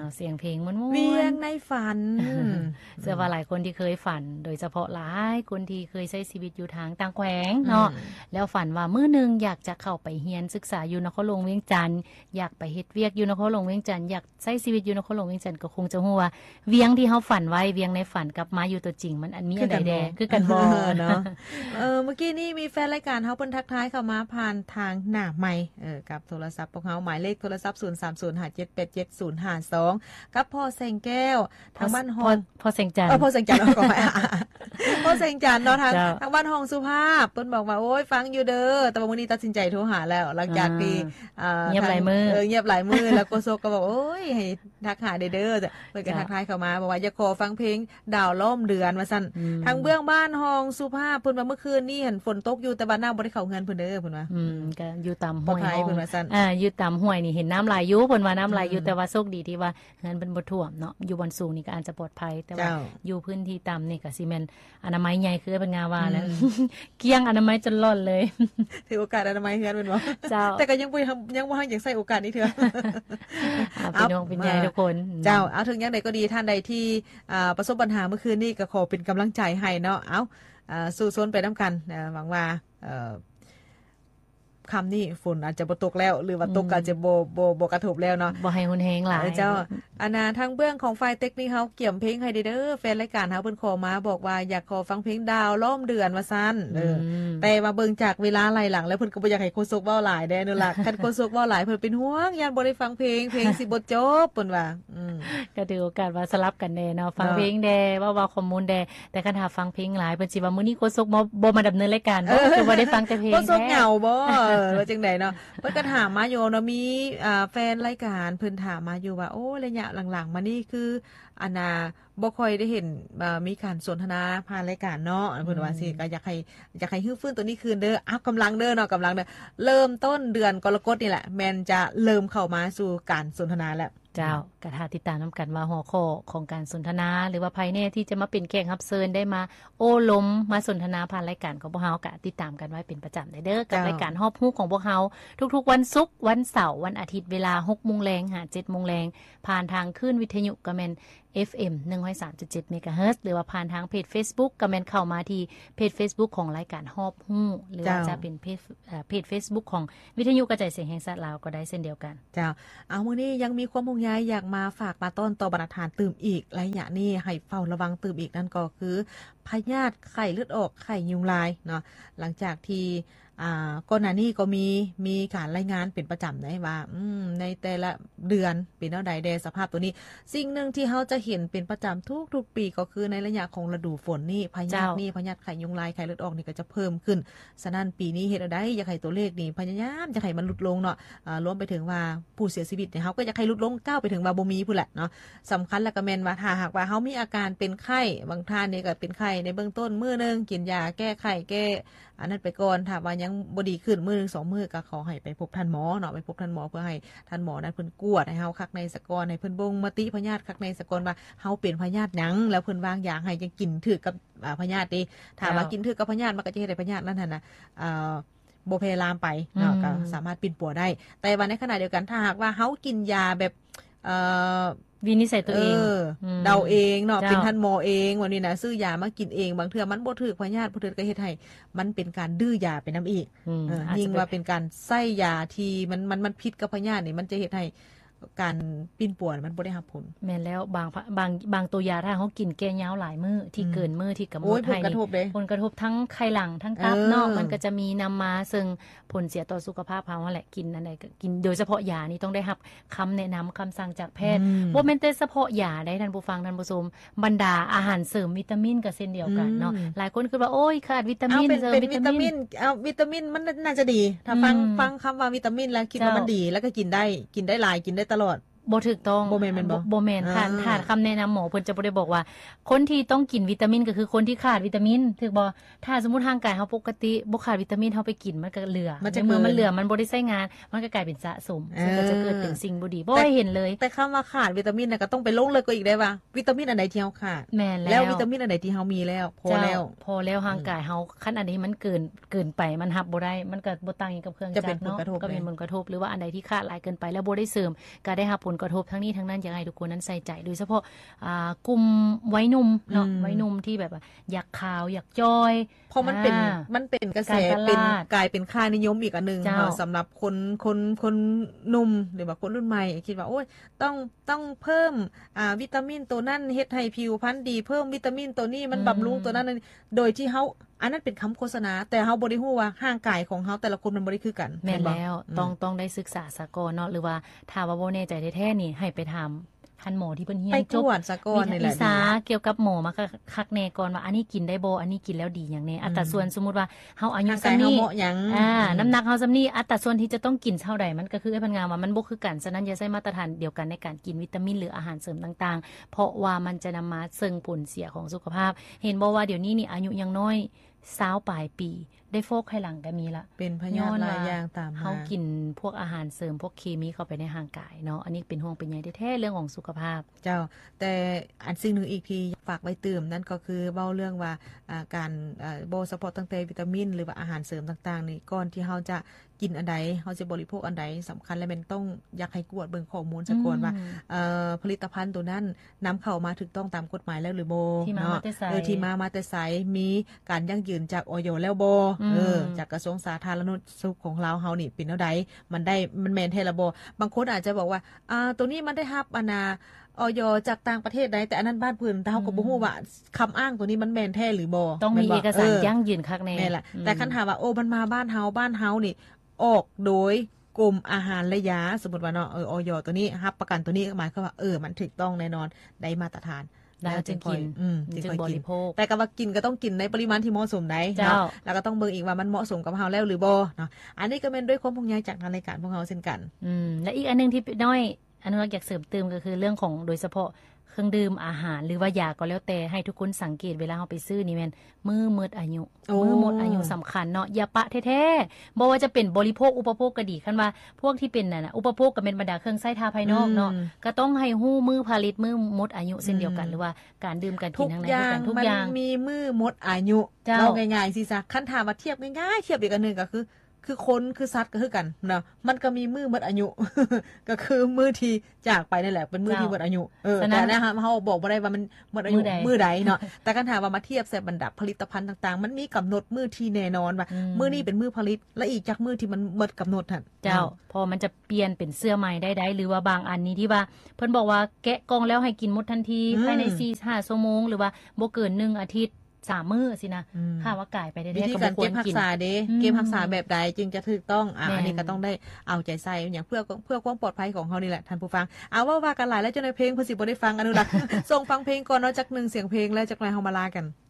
เสียงเพลงม่วนๆเวียงในฝันเชื่อว่าหลายคนที่เคยฝันโดยเฉพาะหลายคนที่เคยใช้ชีวิตอยู่ทางต่างแขวงเนาะแล้วฝันว่ามื้อนึงอยากจะเข้าไปเรียนศึกษาอยู่นครหลวงเวียงจันทน์อยากไปเฮ็ดเวียกอยู่นครหลวงเวียงจันทน์อยากใช้ชีวิตอยู่นครหลวงเวียงจันทน์ก็คงจะฮู้ว่าเวียงที่เฮาฝันไว้เวียงในฝันกับมาอยู่ตัวจริงมันอันนี้อันใดแดคือกันบ่เนาะเมื่อกี้นี้มีแฟนรายการเฮาเพิ่นทักทายเข้ามาผ่านทางหน้าไมค์กับโทรศัพท์ของเฮาหมายเลขโทรศัพท์0305787052กับพ่อแสงแก้วทางบ้านฮองพ่อแสงจันทร์พ่อแสงจันทร์ก็พ่อแสงจันทร์เนาะทางบ้านฮองสุภาพเพิ่นบอกว่าโอ๊ยฟังอยู่เด้อแต่ว่ามื้อนี้ตัดสินใจโทรหาแล้วหลังจากที่เงียบหลายมื้อเงียบหลายมื้อแล้วโกโซก็บอกโอ๊ยให้ทักหาเด้อเพิ่นก็ทักทายเข้ามาบอกว่าจะขอฟังเพลงดาวล้อมเดือนว่าซั่นทางเบื้องบ้านฮองสุภาพเพิ่นว่าเมื่อคืนนี้เห็นฝนตกอยู่แต่บ้านน้าบ่ได้เข้าเฮือนเพิ่นเด้อเพิ่นว่าก็อยู่ตามห้วยเพิ่นว่าซั่นอยู่ตามห้วยนี่เห็นน้ำไหลอยู่เพิ่นว่าน้ำไหลอยู่แต่ว่าโชคดีที่ว่าเฮือนเพิ่นบ่ท่วมเนาะอยู่บนสูงนี่ก็อาจจะปลอดภัยแต่ว่าอยู่พื้นที่ต่ำนี่ก็สิแม่นอนามัยใหญ่คือเพิ่นงาว่าแล้วเกี้ยงอนามัยจนล้นเลยถือโอกาสอนามัยเฮือนเพิ่นบ่แต่ก็ยังบ่อยากใช้โอกาสนี้เถอะพี่น้องเป็นใหญ่ทุกคนเจ้าเอาถึงอย่างใดก็ดีท่านใดที่ประสบปัญหาเมื่อคืนนี้ก็ขอเป็นกำลังใจให้เนาะสู้ซนไปนำกันหวังว่าคำนี้ฝนอาจจะบ่ตกแล้วหรือว่าตกก็อาจจะบ่กระทบแล้วเนาะบ่ให้รุนแรงหลายเจ้าทางเบื้องของฝ่ายเทคนิคเฮาเกี่ยมเพลงให้เด้อแฟนรายการเฮาเพิ่นขอมาบอกว่าอยากขอฟังเพลงดาวล้อมเดือนว่าซั่นแต่มาเบิ่งจากเวลาไล่หลังแล้วเพิ่นก็บ่อยากให้โฆษกเว้าหลายแน่นั่นล่ะคันโฆษกเว้าหลายเพิ่นเป็นห่วงย่านบ่ได้ฟังเพลงสิบ่จบเพิ่นว่าก็ถือโอกาสว่าสลับกันแน่เนาะฟังเพลงแดว่าข้อมูลแดแต่คันถ้าฟังเพลงหลายเพิ่นสิว่ามื้อนี้โฆษกบ่มาดำเนินรายการบ่คือบ่ได้ฟังแต่เพลงโฆษกเหงาบ่ว่าจังได๋เนาะเพิ่นก็ถามมาอยู่เนาะมีแฟนรายการเพิ่นถามมาอยู่ว่าโอ้ระยะหลังๆมานี่คือบ่ค่อยได้เห็นมีการสนทนาผ่านรายการเนาะเพิ่นว่าสิก็อยากให้ฮื้อฟื้นตัวนี้คืนเด้อกำลังเด้อเนาะกำลังเด้อเริ่มต้นเดือนกรกฎนี่แหละแม่นจะเริ่มเข้ามาสู่การสนทนาแล้วเจ้ากระทาติดตามน้ำกันว่าหัวข้อของการสนทนาหรือว่าภายในที่จะมาเป็นแขกรับเชิญได้มาโอ้ล้มมาสนทนาผ่านรายการของพวกเฮากะติดตามกันไว้เป็นประจำได้เด้อกับรายการฮอบฮู้ของพวกเฮาทุกๆวันศุกร์วันเสาร์วันอาทิตย์เวลา 6:00 นหา 7:00 นผ่านทางคลื่นวิทยุก็แม่น FM 103.7 เมกะเฮิรตซ์หรือว่าผ่านทางเพจ Facebook ก็แม่นเข้ามาที่เพจ Facebook ของรายการฮอบฮู้หรือว่าจะเป็นเพจ Facebook ของวิทยุกระจายเสียงแห่งชาติลาวก็ได้เช่นเดียวกันเจ้ามื้อนี้ยังมีความห่วงใยอยากมาฝากมาต้อนต่อบรรณาธิการตื่มอีกระยะนี้ให้เฝ้าระวังตื่มอีกนั่นก็คือพยาธิไข้เลือดออกไข้ยุงลายเนาะหลังจากที่ก่อนหน้านี้ก็มีการรายงานเป็นประจำได้ว่าในแต่ละเดือนเป็นเท่าใดแดสภาพตัวนี้สิ่งนึงที่เฮาจะเห็นเป็นประจำทุกปีก็คือในระยะของฤดูฝนนี่พยาธิไข้ยุงลายไข้เลือดออกนี่ก็จะเพิ่มขึ้นฉะนั้นปีนี้เฮ็ดเอาได้อยากให้ตัวเลขนี่พยายามจะให้มันลดลงเนาะรวมไปถึงว่าผู้เสียชีวิตเนี่ยเฮาก็อยากให้ลดลงก้าวไปถึงว่าบ่มีพุ่นแหละเนาะสำคัญแล้วก็แม่นว่าถ้าหากว่าเฮามีอาการเป็นไข้บางท่านนี่ก็เป็นไข้ในเบื้องต้นมื้อนึงกินยาแก้ไข้แก้อันนั้นไปก่อนถ้าว่ายังบ่ดีขึ้นมื้อนึง2มื้อก็ขอให้ไปพบท่านหมอเนาะไปพบท่านหมอเพื่อให้ท่านหมอนั้นเพิ่นกวดให้เฮาคักในสะกอนให้เพิ่นบ่งมติพยาธิคักในสะกอนว่าเฮาเป็นพยาธิหยังแล้วเพิ่นวางยาให้จังกินถึกกับพยาธิถ้าว่ากินถึกกับพยาธิมันก็จะเฮ็ดให้พยาธินั้นน่ะบ่แพร่ลามไปเนาะก็สามารถปิ่นปัวได้แต่ว่าในขณะเดียวกันถ้าหากว่าเฮากินยาแบบวินิจฉัยตัวเองเดาเองเนาะเป็นท่านหมอเองวันนี้นะซื้อยามากินเองบางเทื่อมันบ่ถูกพยาธิบ่ถูกก็เฮ็ดให้มันเป็นการดื้อยาไปนำอีกยิ่งว่าเป็นการใส่ยาที่มันผิดกับพยาธินี่มันจะเฮ็ดให้การปิ้นป่วนมันบ่ได้รับผลแม่นแล้วบางตัวยาถ้าเฮากินแก้ยาวหลายมื้อที่เกินมื้อที่กำหนดให้นี่ผลกระทบทั้งไข้หลังทั้งตับเนาะมันก็จะมีนำมาซึ่งผลเสียต่อสุขภาพเฮาแหละกินอันใดก็กินโดยเฉพาะยานี่ต้องได้รับคำแนะนำคำสั่งจากแพทย์บ่แม่นแต่เฉพาะยาได้ท่านผู้ฟังท่านผู้ชมบรรดาอาหารเสริมวิตามินก็เช่นเดียวกันเนาะหลายคนคิดว่าโอ๊ยขาดวิตามินเสริมวิตามินวิตามินมันน่าจะดีถ้าฟังคำว่าวิตามินแล้วคิดว่ามันดีแล้วก็กินได้หลายกินได้ตลอดบ่ถูกต้องบ่แม่นบ่แม่นค่ะคำแนะนำหมอเพิ่นจะบ่ได้บอกว่าคนที่ต้องกินวิตามินก็คือคนที่ขาดวิตามินถูกบ่ถ้าสมมุติร่างกายเฮาปกติบ่ขาดวิตามินเฮาไปกินมันก็เหลือในเมื่อมันเหลือมันบ่ได้ใช้งานมันก็กลายเป็นสะสมซึ่งก็จะเกิดเป็นสิ่งบ่ดีบ่ให้เห็นเลยแต่คำว่าขาดวิตามินน่ะก็ต้องไปลงเลยก็อีกได้ว่าวิตามินอันใดที่เฮาขาดแม่นแล้ววิตามินอันใดที่เฮามีแล้วพอแล้วร่างกายเฮาคันอันนี้มันเกินไปมันรับบ่ได้มันก็บ่ต่างกับเครื่องจักรเนาะก็เป็นผลกระทบหรือว่าอันใดที่ขาดหลายเกินไปแล้วบ่ได้เสริมก็ได้รับผลกระทบทั้งนี้ทั้งนั้นอยากให้ทุกคนนั้นใส่ใจโดยเฉพาะกลุ่มวัยหนุ่มเนาะวัยหนุ่มที่แบบว่าอยากขาวอยากจอยเพราะมันเป็นกระแสเป็นกลายเป็นค่านิยมอีกอันนึงสำหรับคนหนุ่มหรือว่าคนรุ่นใหม่คิดว่าโอ้ยต้องเพิ่มวิตามินตัวนั้นเฮ็ดให้ผิวพรรณดีเพิ่มวิตามินตัวนี้มันบำรุงตัวนั้นโดยที่เฮาอันนั้นเป็นคำโฆษณาแต่เฮาบ่ได้ฮู้ว่าร่างกายของเฮาแต่ละคนมันบ่ได้คือกันแม่นแล้วต้องได้ศึกษาซะก่อนเนาะหรือว่าถ้าว่าบ่แน่ใจแท้ๆนี่ให้ไปทำคันหมอที่เพิ่นเรียนจบวิทยาศาสตร์เกี่ยวกับหมอมาคักแน่ก่อนว่าอันนี้กินได้บ่อันนี้กินแล้วดีหยังแน่อัตราส่วนสมมุติว่าเฮาอายุส่ำนี้น้ำหนักเฮาส่ำนี้อัตราส่วนที่จะต้องกินเท่าใดมันก็คือไอ้พันงามว่ามันบ่คือกันฉะนั้นอย่าใช้มาตรฐานเดียวกันในการกินวิตามินหรืออาหารเสริมต่างๆเพราะว่ามันจะนำมาซึ่งผลเสียของสุขภาพเห็นบ่ว่าเดี๋ยวนี้นี่อายุยังน้อย20ปลายปีได้โฟกไข้หลังก็มีละเป็นพยาธิหลายอย่างตามมาเฮากินพวกอาหารเสริมพวกเคมีเข้าไปในร่างกายเนาะอันนี้เป็นห่วงเป็นใยแท้ๆเรื่องของสุขภาพเจ้าแต่อันสิ่งนึงอีกที่ฝากไว้เติมนั่นก็คือเว้าเรื่องว่าการบ่ซัพพอร์ตตั้งแต่วิตามินหรือว่าอาหารเสริมต่างๆนี่ก่อนที่เฮาจะกินอันใดเฮาจะบริโภคอันใดสำคัญและมันต้องอยากให้กวดเบิ่งข้อมูลซะก่อนว่าผลิตภัณฑ์ตัวนั้นนำเข้ามาถูกต้องตามกฎหมายแล้วหรือบ่เนาะที่มาแต่ไสมีการยั่งยืนจากอย.แล้วบ่จากกระทรวงสาธารณสุขของเราเฮานี่เป็นแนวใดมันแม่นแท้ละบ่บางคนอาจจะบอกว่าตัวนี้มันได้รับอย.จากต่างประเทศใดแต่อันนั้นบ้านเพิ่นแต่เฮาก็บ่ฮู้ว่าคำอ้างตัวนี้มันแม่นแท้หรือบ่ต้องมีเอกสารยั่งยืนคักแน่แม่นล่ะแต่คันถามว่าโอ้มันมาบ้านเฮานี่ออกโดยกรมอาหารและยาสมมุติว่าเนาะอย.ตัวนี้รับประกันตัวนี้หมายความว่ามันถูกต้องแน่นอนได้มาตรฐานแล้วจึงกินจึงบริโภคแต่ก็ว่ากินก็ต้องกินในปริมาณที่เหมาะสมได้เนาะแล้วก็ต้องเบิ่งอีกว่ามันเหมาะสมกับเฮาแล้วหรือบ่เนาะอันนี้ก็เป็นด้วยความห่วงใยจากทางรายการพวกเฮาเช่นกันและอีกอันนึงที่น้อยอนุรักษ์อยากเสริมเติมก็คือเรื่องของโดยเฉพาะเครื่องดื่มอาหารหรือว่ายาก็แล้วแต่ให้ทุกคนสังเกตเวลาเฮาไปซื้อนี่แม่นมื้อหมดอายุสำคัญเนาะอย่าปะแท้ๆบ่ว่าจะเป็นบริโภคอุปโภคก็ดีคันว่าพวกที่เป็นนั่นน่ะอุปโภคก็เป็นบรรดาเครื่องใช้ทาภายนอกเนาะก็ต้องให้ฮู้มื้อผลิตมื้อหมดอายุเช่นเดียวกันหรือว่าการดื่มการกินทั้งนั้นด้วยกันทุกอย่างมันมีมื้อหมดอายุเราง่ายๆสิซะคันถามว่าเทียบง่ายๆเทียบอีกอันนึงก็คือคนคือสัตว์ก็คือกันเนาะมันก็มีมือหมดอายุ ก็คือมือที่จากไปนั่นแหละเป็นมือที่หมดอายุแต่นะคะเฮาบอกบ่ได้ว่ามันหมดอายุมือใดเนาะแต่คันถามว่ามาเทียบใส่บรรดาผลิตภัณฑ์ต่างๆมันมีกำหนดมือที่แน่นอนว่ามื้อนี้เป็นมื้อผลิตและอีกจากมื้อที่มันหมดกำหนดหั่นเจ้าพอมันจะเปลี่ยนเป็นเสื้อใหม่ได้หรือว่าบางอันนี้ที่ว่าเพิ่นบอกว่าแกะกล่องแล้วให้กินหมดทันทีภายใน 4-5 ชั่วโมงหรือว่าบ่เกิน1อาทิตย์3 มื้อสินะถ้าว่ากายไปได้วิธีการเก็บรักษาเด้เก็บรักษาแบบใดจึงจะถูกต้องอันนี้ก็ต้องได้เอาใจใส่อย่างเพื่อความปลอดภัยของเฮานี่แหละท่านผู้ฟังเอาว่ากันหลายแล้วจนในเพลงเพิ่นสิบ่ได้ฟังอนุรักษ์ส่งฟังเพลงก่อนเนาะจัก1เสียงเพลงแล้วจักนั้นเฮามาลากัน